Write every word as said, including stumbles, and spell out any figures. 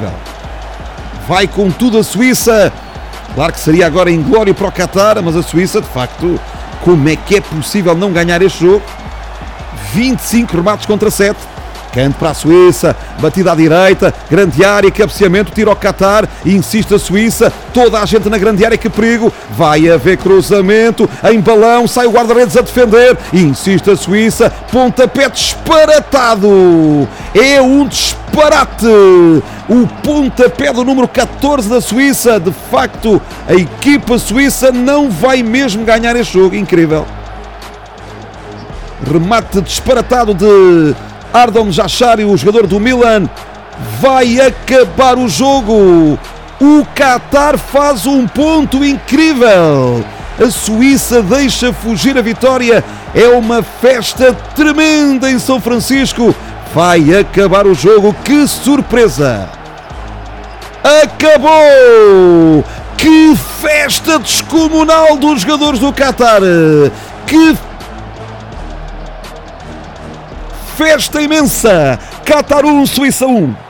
incrível. Vai com tudo a Suíça. Claro que seria agora inglório para o Qatar, mas a Suíça, de facto, como é que é possível não ganhar este jogo? vinte e cinco remates contra sete. Canto para a Suíça, batida à direita, grande área, cabeceamento, tira ao Qatar, insiste a Suíça, toda a gente na grande área, que perigo, vai haver cruzamento, em balão, sai o guarda-redes a defender, insiste a Suíça, pontapé disparatado, é um disparate, o pontapé do número catorze da Suíça, de facto, a equipa suíça não vai mesmo ganhar este jogo, incrível. Remate disparatado de Ardon Jashari, o jogador do Milan, vai acabar o jogo. O Qatar faz um ponto incrível. A Suíça deixa fugir a vitória. É uma festa tremenda em São Francisco. Vai acabar o jogo. Que surpresa! Acabou! Que festa descomunal dos jogadores do Qatar! Que festa imensa! Qatar um, Suíça um.